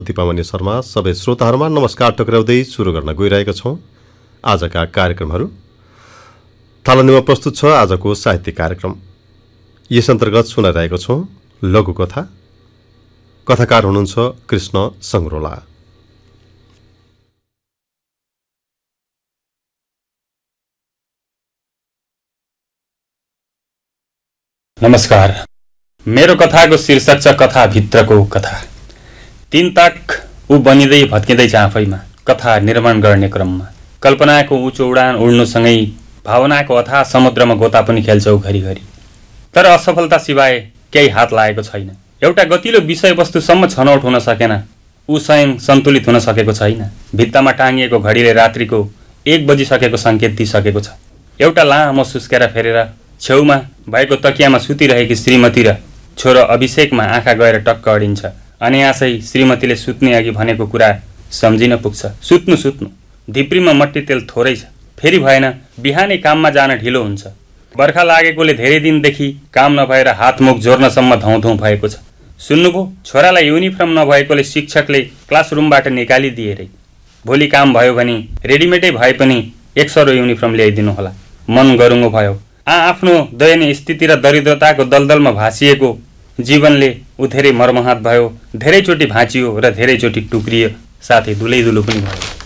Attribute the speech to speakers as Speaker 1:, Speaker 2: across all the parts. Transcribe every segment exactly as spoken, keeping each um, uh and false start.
Speaker 1: दीपामणि शर्मा सबै श्रोताहरूमा नमस्कार टक्राउँदै सुरु गर्न गइरहेका छौँ आजका कार्यक्रमहरू। थालनीमा प्रस्तुत छ आजको साहित्यिक कार्यक्रम। यस अन्तर्गत सुनाइरहेको छौँ लघुकथा। कथाकार हुनुहुन्छ कृष्ण सङ्ग्रोला।
Speaker 2: नमस्कार। मेरो कथाको शीर्षक छ कथाभित्रको कथा। तीन ताक ऊ बनिँदै भत्किँदैछ आफैमा कथा निर्माण गर्ने क्रममा। कल्पनाको उँचो उडान उड्नुसँगै भावनाको अथाह समुद्रमा गोता पनि खेल्छ ऊ घरिघरि। तर असफलता सिवाय केही हात लागेको छैन। एउटा गतिलो विषयवस्तुसम्म छनौट हुन सकेन। ऊ स्वयं सन्तुलित हुन सकेको छैन। भित्तामा टाँगिएको घडीले रात्रिको एक बजिसकेको सङ्केत दिइसकेको छ। एउटा लामो सुस्केरा फेरेर छेउमा भएको तकियामा सुतिरहेकी श्रीमती र छोरो अभिषेकमा आँखा गएर टक्क अडिन्छ। अनायासै श्रीमतीले सुत्ने अघि भनेको कुरा सम्झिन पुग्छ। सुत्नु सुत्नु धिप्रीमा मट्टी तेल थोरै छ, फेरि भएन बिहानै काममा जान ढिलो हुन्छ। बर्खा लागेकोले धेरै दिनदेखि काम नभएर हातमुख जोर्नसम्म धौधौँ भएको छ। सुन्नुभयो, छोरालाई युनिफर्म नभएकोले शिक्षकले क्लासरुमबाट निकालिदिए रे। भोलि काम भयो भने रेडिमेडै भए पनि एक सरो युनिफर्म ल्याइदिनु होला। मन गरुङ्गो भयो। आ आफ्नो दयनीय स्थिति र दरिद्रताको दलदलमा भाँसिएको जीवनले ऊ धेरै मर्महत भयो। धेरैचोटि भाँचियो र धेरैचोटि टुक्रियो, साथै दुलैदुलो पनि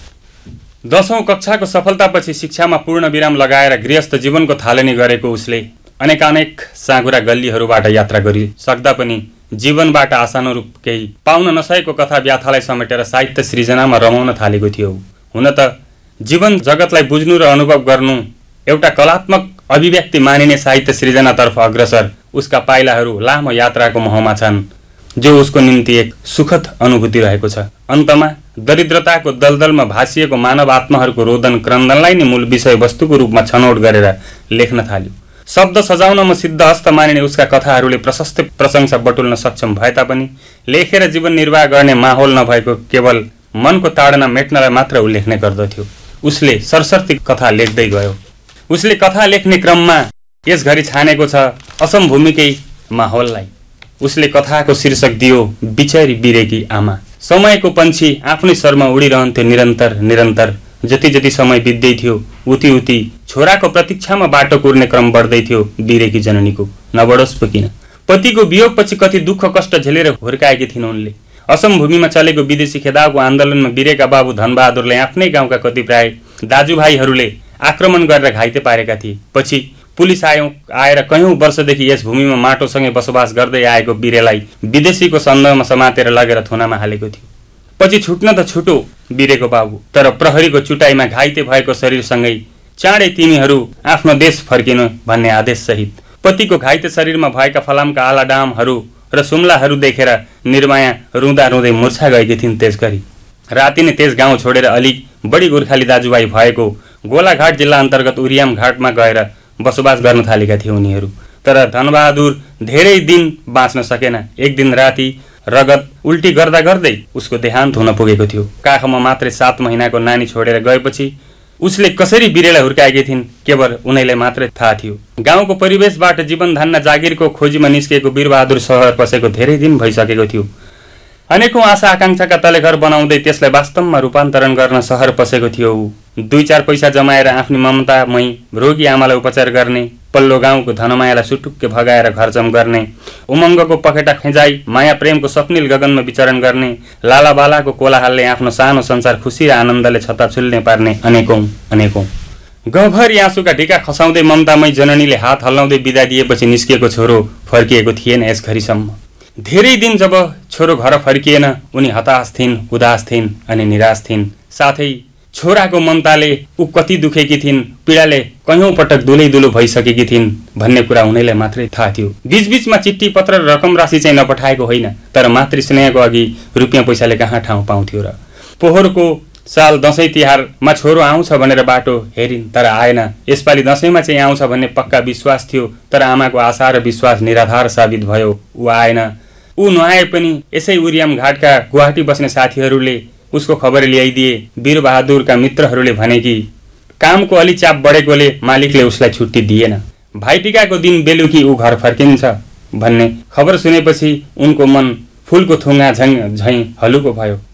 Speaker 2: भयो। दसौँ कक्षाको सफलतापछि शिक्षामा पूर्ण विराम लगाएर गृहस्थ जीवनको थालनी गरेको उसले अनेकानेक साँघुरा गल्लीहरूबाट यात्रा गरी सक्दा पनि जीवनबाट आशानुरूप केही पाउन नसकेको कथा व्याथालाई समेटेर साहित्य सृजनामा रमाउन थालेको थियो। हुन त जीवन जगतलाई बुझ्नु र अनुभव गर्नु एउटा कलात्मक अभिव्यक्ति मानिने साहित्य सृजनातर्फ अग्रसर उसका पाइलाहरू लामो यात्राको मोहमा छन्, जो उसको निम्ति एक सुखद अनुभूति रहेको छ। अन्तमा दरिद्रताको दलदलमा भाँसिएको मानव आत्माहरूको रोदन क्रन्दनलाई नै मूल विषयवस्तुको रूपमा छनौट गरेर लेख्न थाल्यो। शब्द सजाउनमा सिद्धहस्त मानिने उसका कथाहरूले प्रशस्त प्रशंसा बटुल्न सक्षम भए तापनि लेखेर जीवन निर्वाह गर्ने माहौल नभएको केवल मनको ताडना मेट्नलाई मात्र ऊ लेख्ने गर्दथ्यो। उसले सरसर्ती कथा लेख्दै गयो। उसले कथा लेख्ने क्रममा यसघरि छानेको छ असमभूमिकै माहौललाई। उसले कथाको शीर्षक दियो बिचरी बिरेकी आमा। समयको पंक्षी आफ्नै शरमा उडिरहन्थ्यो निरन्तर निरन्तर। जति जति समय बित्दै थियो उति उति छोराको प्रतीक्षामा बाटो कुर्ने क्रम बढ्दै थियो बिरेकी जननीको। नबढोस् पो किन। पतिको वियोगपछि कति दुःख कष्ट झेलेर हुर्काएकी थिइन् उनले। असमभूमिमा चलेको विदेशी खेदाको आन्दोलनमा बिरेका बाबु धनबहादुरले आफ्नै गाउँका कतिपय दाजुभाइहरूले आक्रमण गरेर घाइते पारेका थिए। पछि पुलिस आयो आएर कयौं वर्षदेखि यस भूमिमा माटोसँगै बसोबास गर्दै आएको बिरेलाई विदेशीको सन्दर्भमा समातेर लगेर थुनामा हालेको थियो। पछि छुट्न त छुटो बिरेको बाबु, तर प्रहरीको चुटाइमा घाइते भएको शरीरसँगै चाँडै तिमीहरू आफ्नो देश फर्किनु भन्ने आदेश सहित पतिको घाइते शरीरमा भएका फलामका आला डामहरू र सुम्लाहरू देखेर निर्माया रुँदा रुँदै मुर्छा गएकी थिइन्। त्यसगरी राति नै त्यस गाउँ छोडेर अलिक बढी गोर्खाली दाजुभाइ भएको गोलाघाट जिल्ला अन्तर्गत उरियाम घाटमा गएर बसोबास गर्न थालेका थिए उनीहरू। तर धनबहादुर धेरै दिन बाँच्न सकेन। एक दिन राति रगत उल्टी गर्दा गर्दै उसको देहान्त हुन पुगेको थियो। काखमा मात्रै सात महिनाको नानी छोडेर गएपछि उसले कसरी बिरेलाई हुर्काएकी थिइन् केवल उनैलाई मात्रै थाहा थियो। गाउँको परिवेशबाट जीवन धान्न जागिरको खोजीमा निस्किएको वीरबहादुर सहर पसेको धेरै दिन भइसकेको थियो। अनेकौं आशा आकांक्षाका तले घर बनाउँदै त्यसलाई वास्तवमा रूपान्तरण गर्न सहर पसेको थियो। दुई चार पैसा जमाएर आफ्नी ममतामयी रोगी आमालाई उपचार गर्ने, पल्लो गाउँको धनमायालाई सुटुक्के भगाएर घरजम गर्ने, उमङ्गको पखेटा खेजाई माया प्रेमको स्वप्निल गगनमा विचरण गर्ने, लालाबालाको कोलाहलले आफ्नो सानो संसार खुसी र आनन्दले छताछुल्ने पार्ने अनेकौं अनेकौं गाउँभरि आँसुका ढिका खसाउँदै ममतामयी जननीले हात हल्लाउँदै बिदा दिएपछि निस्किएको छोरो फर्किएको थिएन यस घरिसम्म। धेरै दिन जब छोरो घर फर्किएन उनी हताश थिइन्, उदास थिइन् अनि निराश थिइन्। साथै छोराको ममताले ऊ कति दुखेकी थिइन्, पीडाले कयौं पटक दुलै दुलो भइसकेकी थिइन् भन्ने कुरा उनीलाई मात्रै थाहा थियो। बीचबीचमा चिठी पत्र र रकम राशि चाहिँ नपठाएको होइन, तर मातृ स्नेहको अघि रुपियाँ पैसाले कहाँ ठाउँ पाउँथ्यो र। पोहोरको साल दसैँ तिहारमा छोरो आउँछ भनेर बाटो हेरिन्, तर आएन। यसपालि दसैँमा चाहिँ आउँछ भन्ने पक्का विश्वास थियो, तर आमाको आशा र विश्वास निराधार साबित भयो। ऊ आएन। ऊ नआए पनि यसै उरियाम घाटका गुवाहाटी बस्ने साथीहरूले उसको खबर ल्याइदिए। वीरबहादुरका मित्रहरूले भने कि कामको अलि चाप बढेकोले मालिकले उसलाई छुट्टी दिएन। भाइटिकाको दिन बेलुकी ऊ घर फर्किन्छ भन्ने खबर सुनेपछि उनको मन फुलको थुङ्गा झैँ झैँ हलुको भयो।